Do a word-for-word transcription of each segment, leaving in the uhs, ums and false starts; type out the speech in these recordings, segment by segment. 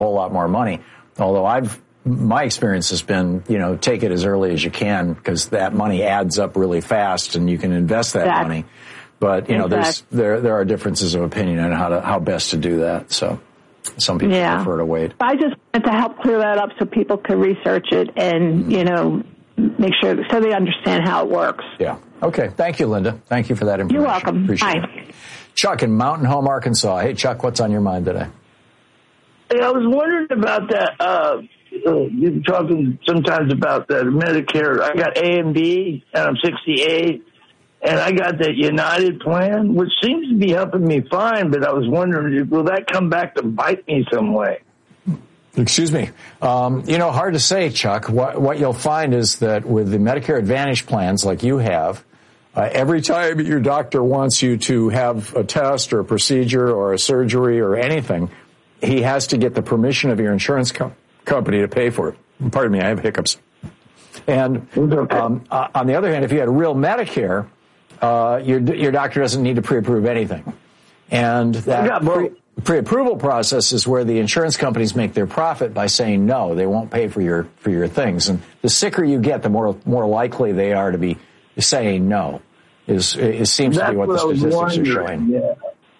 whole lot more money. Although I've, my experience has been, you know, take it as early as you can because that money adds up really fast and you can invest that exactly. money. But, you know, exactly. there's, there, there are differences of opinion on how to, how best to do that. So some people yeah. prefer to wait. I just wanted to help clear that up so people can research it and, mm-hmm. you know, make sure so they understand how it works. Yeah. Okay. Thank you, Linda. Thank you for that information. You're welcome. Appreciate Bye. it. Chuck in Mountain Home, Arkansas. Hey, Chuck, what's on your mind today? Hey, I was wondering about that. Uh, uh, you're talking sometimes about that Medicare. I got A and B, and I'm sixty-eight, and I got that United plan, which seems to be helping me fine, but I was wondering, will that come back to bite me some way? Excuse me. Um, you know, hard to say, Chuck. What, what you'll find is that with the Medicare Advantage plans like you have, uh, every time your doctor wants you to have a test or a procedure or a surgery or anything, he has to get the permission of your insurance co- company to pay for it. Pardon me, I have hiccups. And um, uh, on the other hand, if you had real Medicare, uh, your your doctor doesn't need to pre-approve anything. And that pre- pre-approval process is where the insurance companies make their profit by saying no, they won't pay for your for your things. And the sicker you get, the more more likely they are to be saying no. Is it seems That's to be what, what the statistics are showing. Yeah.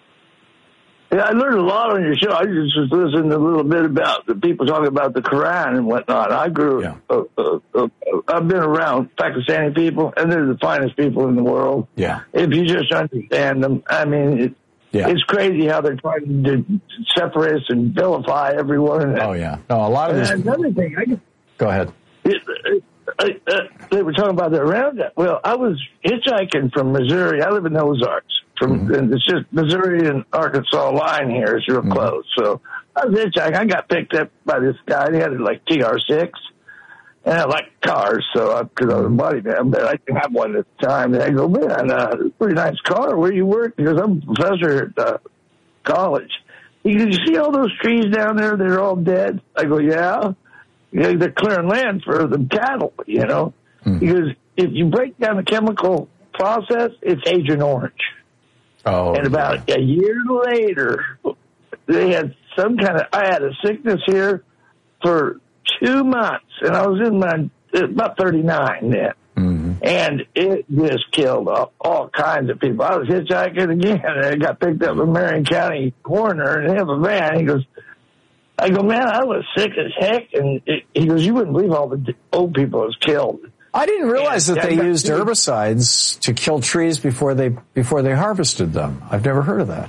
Yeah, I learned a lot on your show. I just was listening a little bit about the people talking about the Quran and whatnot. I grew yeah. uh, uh, uh, I've been around Pakistani people, and they're the finest people in the world. Yeah. If you just understand them, I mean, it, yeah. it's crazy how they're trying to separate us and vilify everyone. Oh, yeah. No, a lot of this. Another thing. I, Go ahead. It, it, I, uh, they were talking about the Roundup. Well, I was hitchhiking from Missouri. I live in the Ozarks. From mm-hmm. and it's just Missouri and Arkansas line here is real mm-hmm. close. So I was hitchhiking. I got picked up by this guy. He had like T R six, and I like cars, so because I, I was a buddy man, but I didn't have one at the time. And I go, man, uh, pretty nice car. Where you work? Because I'm a professor at uh, college. He goes, you see all those trees down there? They're all dead. I go, yeah. Yeah, they're clearing land for the cattle, you know. Mm-hmm. Because if you break down the chemical process, it's Agent Orange. Oh, and about yeah. a year later, they had some kind of, I had a sickness here for two months, and I was in my, about thirty-nine then. Mm-hmm. And it just killed all, all kinds of people. I was hitchhiking again, and I got picked up in Marion County coroner, and they have a van. He goes, I go, man, I was sick as heck. And it, he goes, you wouldn't believe all the old people was killed. I didn't realize that they used herbicides to kill trees before they before they harvested them. I've never heard of that.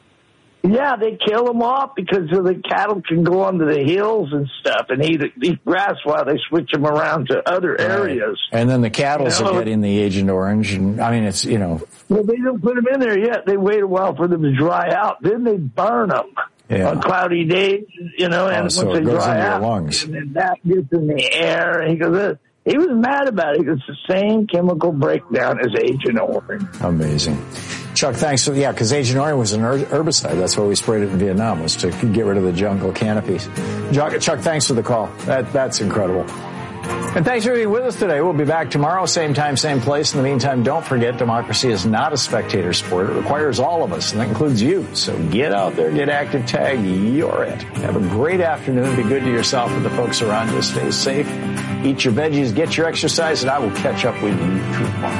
Yeah, they kill them off because so the cattle can go onto the hills and stuff and eat, eat grass while they switch them around to other areas. Right. And then the cattle you know? are getting the Agent Orange. And I mean, it's, you know. Well, they don't put them in there yet. They wait a while for them to dry out. Then they burn them yeah. on cloudy days, you know, and oh, once so they it goes dry into out, your lungs. and then that gets in the air. And he goes, he was mad about it. It's the same chemical breakdown as Agent Orange. Amazing. Chuck, thanks for, yeah, because Agent Orange was an herbicide. That's why we sprayed it in Vietnam, was to get rid of the jungle canopies. Chuck, Chuck thanks for the call. That, that's incredible. And thanks for being with us today. We'll be back tomorrow, same time, same place. In the meantime, don't forget, democracy is not a spectator sport. It requires all of us, and that includes you. So get out there, get active, tag, you're it. Have a great afternoon. Be good to yourself and the folks around you. Stay safe. Eat your veggies, get your exercise, and I will catch up with you tomorrow.